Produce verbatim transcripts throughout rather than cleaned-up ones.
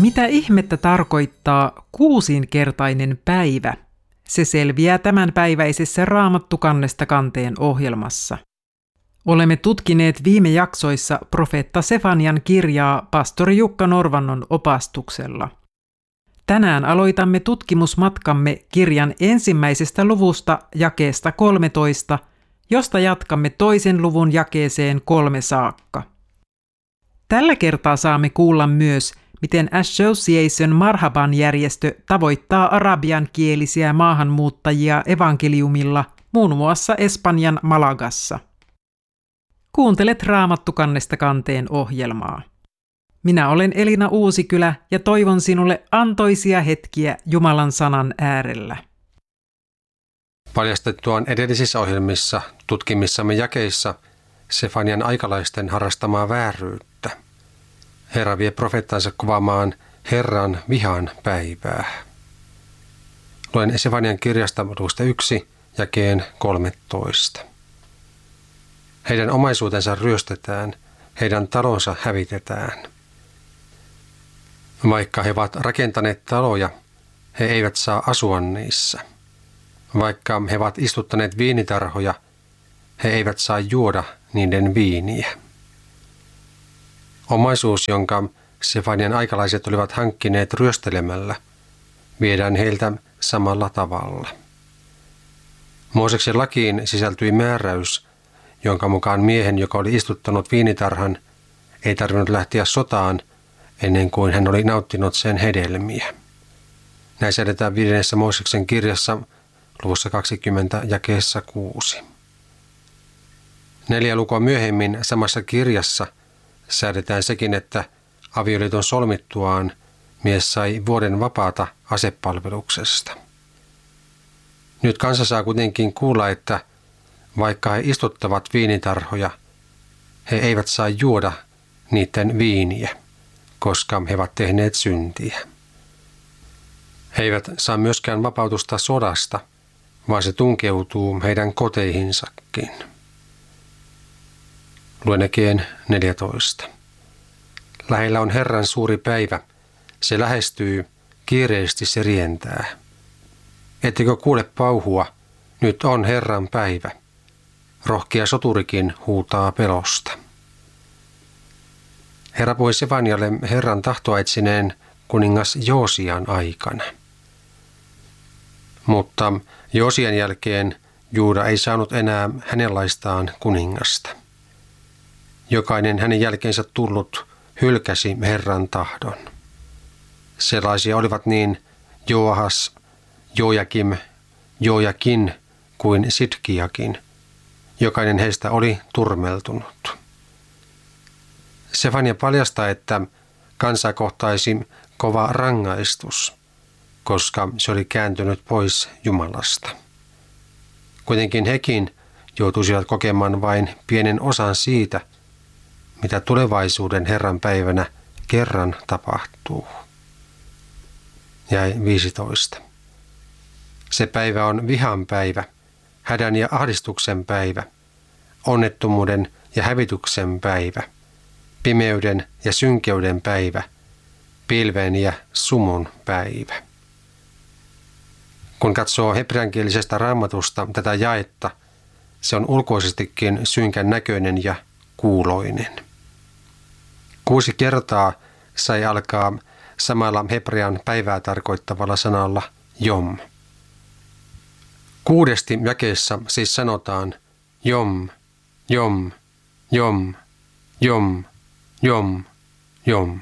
Mitä ihmettä tarkoittaa kuusinkertainen päivä? Se selviää tämänpäiväisessä Raamattu kannesta kanteen ohjelmassa. Olemme tutkineet viime jaksoissa profeetta Sefanian kirjaa pastori Jukka Norvannon opastuksella. Tänään aloitamme tutkimusmatkamme kirjan ensimmäisestä luvusta jakeesta kolmetoista, josta jatkamme toisen luvun jakeeseen kolme saakka. Tällä kertaa saamme kuulla myös, miten Association Marhaban-järjestö tavoittaa arabiankielisiä maahanmuuttajia evankeliumilla muun muassa Espanjan Malagassa. Kuuntelet Raamattu kannesta kanteen ohjelmaa. Minä olen Elina Uusikylä ja toivon sinulle antoisia hetkiä Jumalan sanan äärellä. Paljastettuaan edellisissä ohjelmissa tutkimissamme jakeissa Sefanian aikalaisten harrastamaa vääryyttä. Herra vie profeettansa kuvaamaan Herran vihan päivää. Luen Sefanian kirjasta luvusta yksi jakeen kolmetoista. Heidän omaisuutensa ryöstetään, heidän talonsa hävitetään. Vaikka he ovat rakentaneet taloja, he eivät saa asua niissä. Vaikka he ovat istuttaneet viinitarhoja, he eivät saa juoda niiden viiniä. Omaisuus, jonka Sefanian aikalaiset olivat hankkineet ryöstelemällä, viedään heiltä samalla tavalla. Mooseksen lakiin sisältyi määräys, jonka mukaan miehen, joka oli istuttanut viinitarhan, ei tarvinnut lähteä sotaan ennen kuin hän oli nauttinut sen hedelmiä. Näin säädetään viidennessä Mooseksen kirjassa luvussa kaksikymmentä jakeessa kuusi. Neljä lukua myöhemmin samassa kirjassa säädetään sekin, että avioliiton solmittuaan mies sai vuoden vapaata asepalveluksesta. Nyt kansa saa kuitenkin kuulla, että vaikka he istuttavat viinitarhoja, he eivät saa juoda niiden viiniä, koska he ovat tehneet syntiä. He eivät saa myöskään vapautusta sodasta, vaan se tunkeutuu heidän koteihinsakin. Luen jakeen neljätoista. Lähellä on Herran suuri päivä, se lähestyy, kiireesti se rientää. Ettekö kuule pauhua, nyt on Herran päivä. Rohkea soturikin huutaa pelosta. Herra puhui Sefanialle Herran tahtoa etsineen kuningas Joosian aikana. Mutta Joosian jälkeen Juuda ei saanut enää hänenlaistaan kuningasta. Jokainen hänen jälkeensä tullut hylkäsi Herran tahdon. Sellaisia olivat niin Joahas, Jojakim, Jojakin kuin Sidkiakin. Jokainen heistä oli turmeltunut. Sefania paljastaa, että kansaa kohtaisi kova rangaistus, koska se oli kääntynyt pois Jumalasta. Kuitenkin hekin joutuisivat kokemaan vain pienen osan siitä, mitä tulevaisuuden Herran päivänä kerran tapahtuu. Jäi viisitoista. Se päivä on vihan päivä, hädän ja ahdistuksen päivä, onnettomuuden ja hävityksen päivä, pimeyden ja synkeyden päivä, pilven ja sumun päivä. Kun katsoo hebreankielisestä raamatusta tätä jaetta, se on ulkoisestikin synkän näköinen ja kuuloinen. Kuusi kertaa sai alkaa samalla hebrean päivää tarkoittavalla sanalla jom. Kuudesti jakeessa siis sanotaan jom, jom, jom, jom, jom, jom.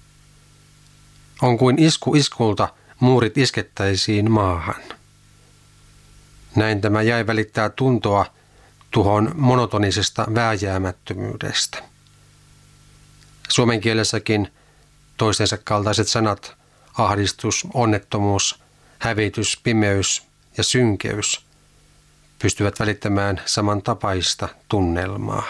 On kuin isku iskulta muurit iskettäisiin maahan. Näin tämä jäi välittää tuntoa tuhon monotonisesta vääjäämättömyydestä. Suomen kielessäkin toistensa kaltaiset sanat ahdistus, onnettomuus, hävitys, pimeys ja synkeys pystyvät välittämään samantapaista tunnelmaa.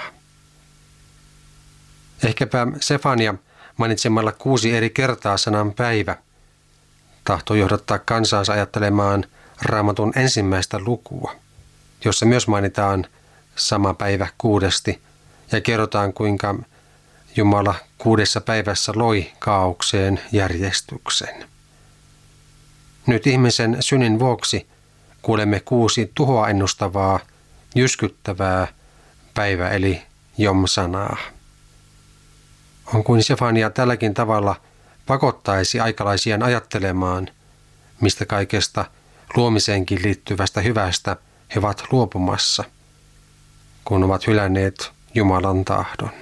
Ehkäpä Sefania mainitsemalla kuusi eri kertaa sanan päivä tahtoi johdattaa kansaansa ajattelemaan Raamatun ensimmäistä lukua, jossa myös mainitaan sama päivä kuudesti ja kerrotaan, kuinka Jumala kuudessa päivässä loi kaaukseen järjestyksen. Nyt ihmisen synnin vuoksi kuulemme kuusi tuhoa ennustavaa, jyskyttävää päivä eli Jom-sanaa. On kuin Sefania tälläkin tavalla pakottaisi aikalaisiaan ajattelemaan, mistä kaikesta luomiseenkin liittyvästä hyvästä he ovat luopumassa, kun ovat hylänneet Jumalan tahdon.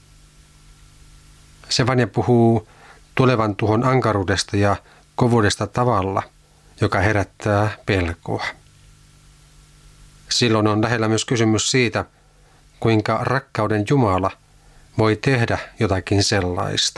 Sefania puhuu tulevan tuhon ankaruudesta ja kovuudesta tavalla, joka herättää pelkoa. Silloin on lähellä myös kysymys siitä, kuinka rakkauden Jumala voi tehdä jotakin sellaista.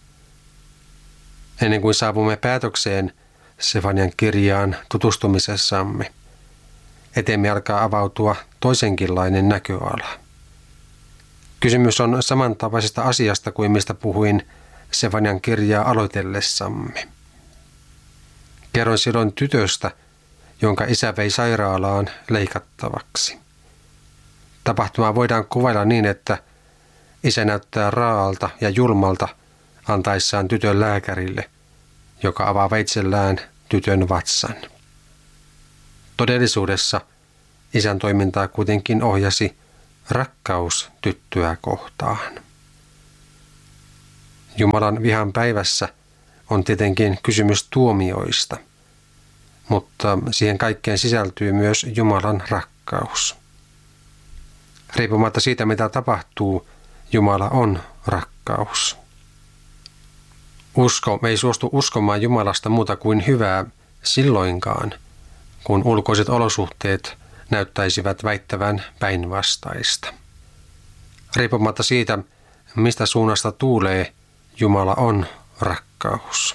Ennen kuin saavumme päätökseen Sefanian kirjaan tutustumisessamme, eteemme alkaa avautua toisenkinlainen näköala. Kysymys on samantapaisesta asiasta kuin mistä puhuin Sefanian kirjaa aloitellessamme. Kerroin silloin tytöstä, jonka isä vei sairaalaan leikattavaksi. Tapahtumaa voidaan kuvailla niin, että isä näyttää raalta ja julmalta antaessaan tytön lääkärille, joka avaa veitsellään tytön vatsan. Todellisuudessa isän toimintaa kuitenkin ohjasi rakkaus tyttöä kohtaan. Jumalan vihan päivässä on tietenkin kysymys tuomioista, mutta siihen kaikkeen sisältyy myös Jumalan rakkaus. Riippumatta siitä, mitä tapahtuu, Jumala on rakkaus. Usko ei suostu uskomaan Jumalasta muuta kuin hyvää silloinkaan, kun ulkoiset olosuhteet näyttäisivät väittävän päinvastaista. Riippumatta siitä, mistä suunnasta tuulee, Jumala on rakkaus.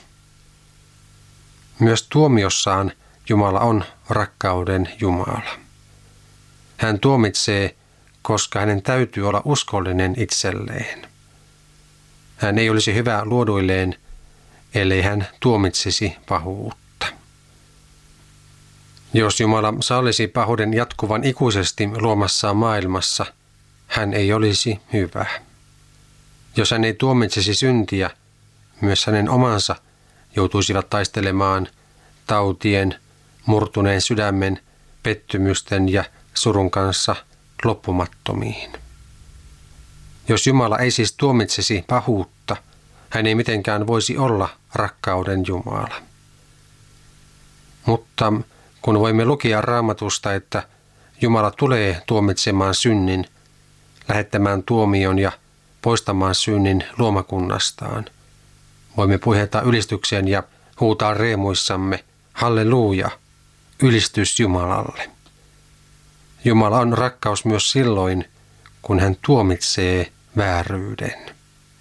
Myös tuomiossaan Jumala on rakkauden Jumala. Hän tuomitsee, koska hänen täytyy olla uskollinen itselleen. Hän ei olisi hyvä luoduilleen, ellei hän tuomitsisi pahuutta. Jos Jumala sallisi pahuuden jatkuvan ikuisesti luomassaan maailmassa, hän ei olisi hyvä. Jos hän ei tuomitsisi syntiä, myös hänen omansa joutuisivat taistelemaan tautien, murtuneen sydämen, pettymysten ja surun kanssa loppumattomiin. Jos Jumala ei siis tuomitsisi pahuutta, hän ei mitenkään voisi olla rakkauden Jumala. Mutta kun voimme lukea Raamatusta, että Jumala tulee tuomitsemaan synnin, lähettämään tuomion ja poistamaan synnin luomakunnastaan, voimme puheta ylistyksen ja huutaa riemuissamme, halleluja, ylistys Jumalalle. Jumala on rakkaus myös silloin, kun hän tuomitsee vääryyden.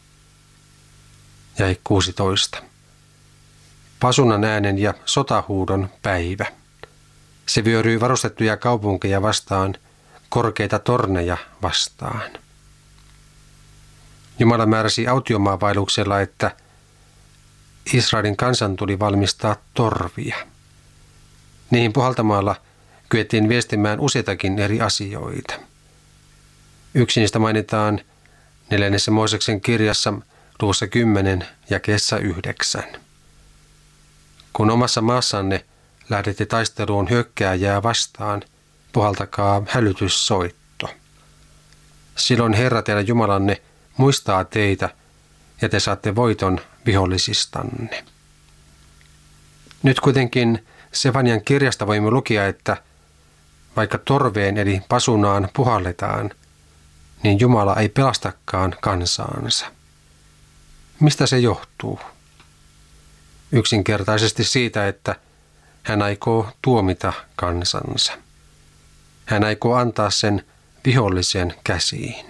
Jae kuusitoista. Pasunan äänen ja sotahuudon päivä. Se vyöryy varustettuja kaupunkeja vastaan, korkeita torneja vastaan. Jumala määräsi autiomaavailuksella, että Israelin kansan tuli valmistaa torvia. Niihin puhaltamalla kyettiin viestimään useitakin eri asioita. Yksi niistä mainitaan neljännessä Mooseksen kirjassa luvussa kymmenen jakeessa yhdeksän. Kun omassa maassanne lähdette taisteluun hyökkääjää vastaan, puhaltakaa hälytyssoitto. Silloin Herra teidän Jumalanne muistaa teitä ja te saatte voiton vihollisistanne. Nyt kuitenkin Sefanian kirjasta voimme lukea, että vaikka torveen eli pasunaan puhalletaan, niin Jumala ei pelastakaan kansaansa. Mistä se johtuu? Yksinkertaisesti siitä, että hän aikoo tuomita kansansa. Hän aikoo antaa sen vihollisen käsiin.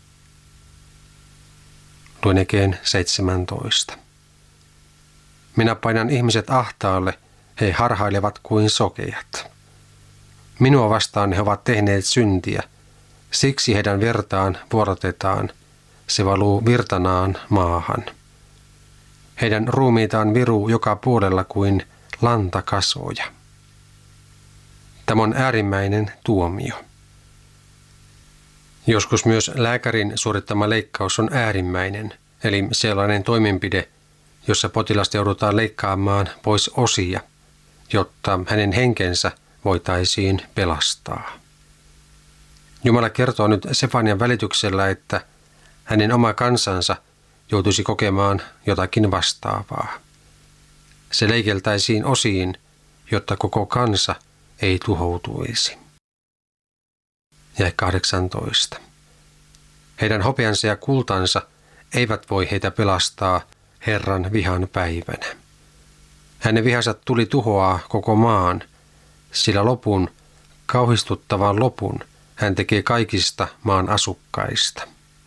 Luen ekeen seitsemäntoista. Minä painan ihmiset ahtaalle, he harhailevat kuin sokeat. Minua vastaan he ovat tehneet syntiä, siksi heidän vertaan vuorotetaan, se valuu virtanaan maahan. Heidän ruumiitaan viruu joka puolella kuin lantakasoja. Tämä on äärimmäinen tuomio. Joskus myös lääkärin suorittama leikkaus on äärimmäinen, eli sellainen toimenpide, jossa potilasta joudutaan leikkaamaan pois osia, jotta hänen henkensä voitaisiin pelastaa. Jumala kertoo nyt Sefanian välityksellä, että hänen oma kansansa joutuisi kokemaan jotakin vastaavaa. Se leikeltäisiin osiin, jotta koko kansa ei tuhoutuisi. Ja kahdeksantoista. Heidän hopeansa ja kultansa eivät voi heitä pelastaa Herran vihan päivänä. Hänen vihansa tuli tuhoaa koko maan, sillä lopun, kauhistuttavan lopun, hän tekee kaikista maan asukkaista.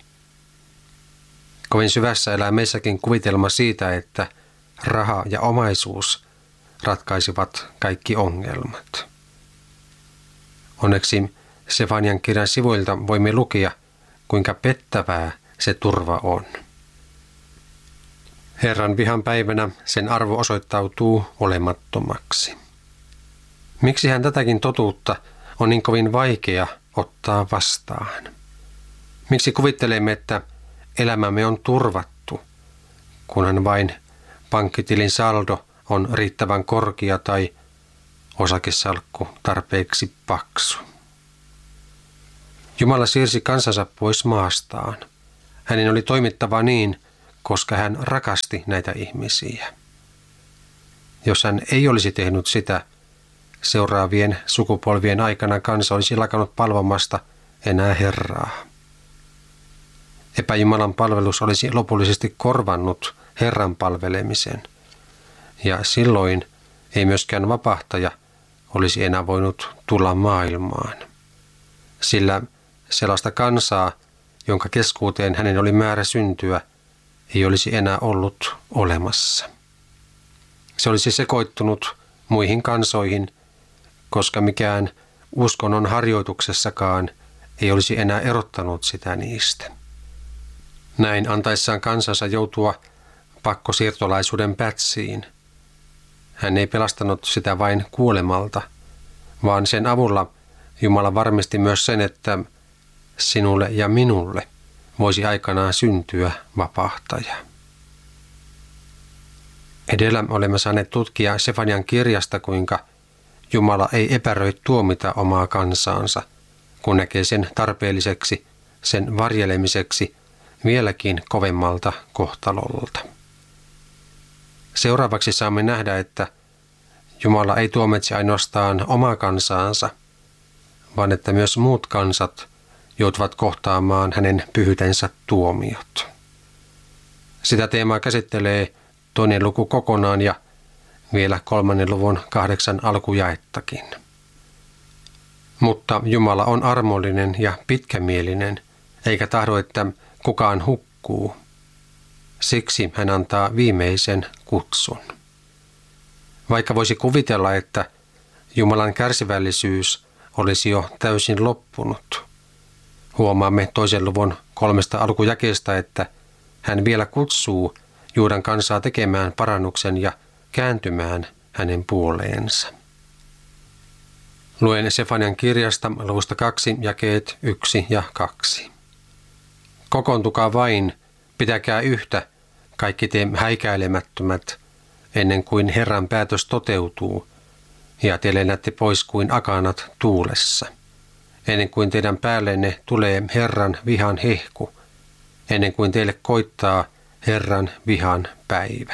Kovin syvässä elää meissäkin kuvitelma siitä, että raha ja omaisuus ratkaisivat kaikki ongelmat. Onneksi Sefanian kirjan sivuilta voimme lukea, kuinka pettävää se turva on. Herran vihan päivänä sen arvo osoittautuu olemattomaksi. Miksi hän tätäkin totuutta on niin kovin vaikea ottaa vastaan? Miksi kuvittelemme, että elämämme on turvattu, kunhan vain pankkitilin saldo on riittävän korkea tai osakesalkku tarpeeksi paksu? Jumala siirsi kansansa pois maastaan. Hänen oli toimittava niin, koska hän rakasti näitä ihmisiä. Jos hän ei olisi tehnyt sitä, seuraavien sukupolvien aikana kansa olisi lakannut palvomasta enää Herraa. Epäjumalan palvelus olisi lopullisesti korvannut Herran palvelemisen, ja silloin ei myöskään vapahtaja olisi enää voinut tulla maailmaan, sillä sellaista kansaa, jonka keskuuteen hänen oli määrä syntyä, ei olisi enää ollut olemassa. Se olisi sekoittunut muihin kansoihin, koska mikään uskonnon harjoituksessakaan ei olisi enää erottanut sitä niistä. Näin antaessaan kansansa joutua pakkosiirtolaisuuden pätsiin, hän ei pelastanut sitä vain kuolemalta, vaan sen avulla Jumala varmisti myös sen, että sinulle ja minulle voisi aikanaan syntyä vapahtaja. Edellä olemme saaneet tutkia Sefanian kirjasta, kuinka Jumala ei epäröi tuomita omaa kansaansa, kun näkee sen tarpeelliseksi, sen varjelemiseksi vieläkin kovemmalta kohtalolta. Seuraavaksi saamme nähdä, että Jumala ei tuomitse ainoastaan omaa kansaansa, vaan että myös muut kansat joutuvat kohtaamaan hänen pyhyytensä tuomiot. Sitä teemaa käsittelee toinen luku kokonaan ja vielä kolmannen luvun kahdeksan alkujaettakin. Mutta Jumala on armollinen ja pitkämielinen, eikä tahdo, että kukaan hukkuu. Siksi hän antaa viimeisen kutsun. Vaikka voisi kuvitella, että Jumalan kärsivällisyys olisi jo täysin loppunut, huomaamme toisen luvun kolmesta alkujakeesta, että hän vielä kutsuu Juudan kansaa tekemään parannuksen ja kääntymään hänen puoleensa. Luen Sefanian kirjasta luvusta kaksi jakeet yksi ja kaksi. Kokoontukaa vain, pitäkää yhtä, kaikki te häikäilemättömät, ennen kuin Herran päätös toteutuu, ja te lennätte pois kuin akanat tuulessa, ennen kuin teidän päällenne tulee Herran vihan hehku, ennen kuin teille koittaa Herran vihan päivä.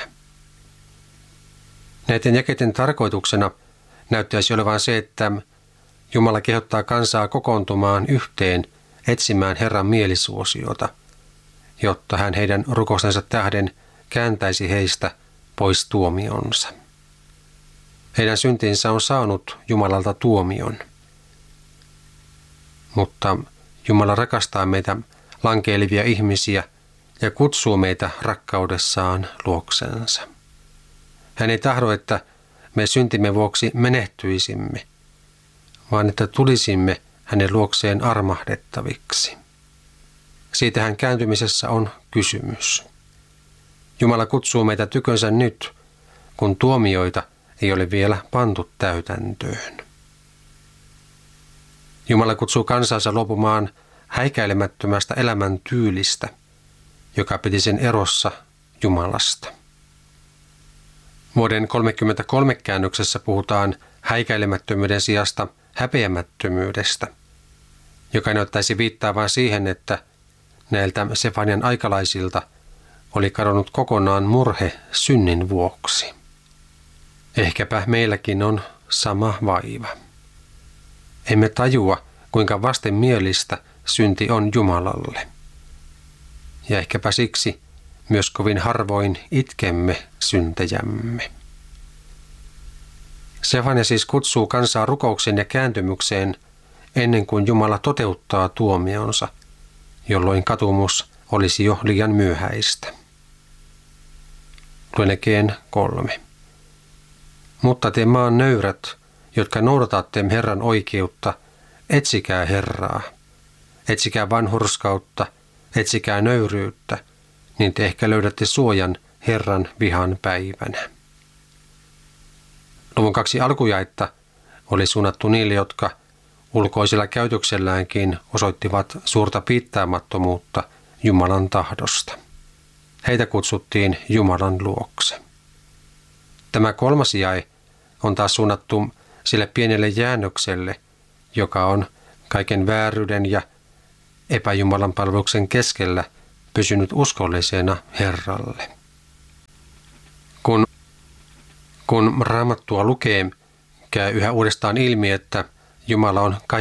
Näiden jakeiden tarkoituksena näyttäisi olevan se, että Jumala kehottaa kansaa kokoontumaan yhteen etsimään Herran mielisuosiota, jotta hän heidän rukoustensa tähden kääntäisi heistä pois tuomionsa. Heidän syntinsä on saanut Jumalalta tuomion, mutta Jumala rakastaa meitä lankeilevia ihmisiä ja kutsuu meitä rakkaudessaan luoksensa. Hän ei tahdo, että me syntimme vuoksi menehtyisimme, vaan että tulisimme hänen luokseen armahdettaviksi. Siitähän kääntymisessä on kysymys. Jumala kutsuu meitä tykönsä nyt, kun tuomioita ei ole vielä pantu täytäntöön. Jumala kutsuu kansansa luopumaan häikäilemättömästä elämäntyylistä joka piti sen erossa Jumalasta. Vuoden kolmekymmentäkolme käännöksessä puhutaan häikäilemättömyyden sijasta häpeämättömyydestä, joka näyttäisi viittaavan siihen, että näiltä Sefanian aikalaisilta oli kadonnut kokonaan murhe synnin vuoksi. Ehkäpä meilläkin on sama vaiva. Emme tajua, kuinka vastenmielistä synti on Jumalalle. Ja ehkäpä siksi myös kovin harvoin itkemme syntejämme. Sefania siis kutsuu kansaa rukoukseen ja kääntymykseen ennen kuin Jumala toteuttaa tuomionsa, jolloin katumus olisi jo liian myöhäistä. Luen Ekeen kolme. Mutta te maan nöyrät, jotka noudatatte Herran oikeutta, etsikää Herraa. Etsikää vanhurskautta, etsikää nöyryyttä, niin te ehkä löydätte suojan Herran vihan päivänä. Luvun kaksi alkujaetta oli suunnattu niille, jotka ulkoisella käytökselläänkin osoittivat suurta piittaamattomuutta Jumalan tahdosta. Heitä kutsuttiin Jumalan luokse. Tämä kolmas jae on taas suunnattu sille pienelle jäännökselle, joka on kaiken vääryyden ja epäjumalan palveluksen keskellä pysynyt uskollisena Herralle. Kun, kun Raamattua lukee, käy yhä uudestaan ilmi, että Jumala on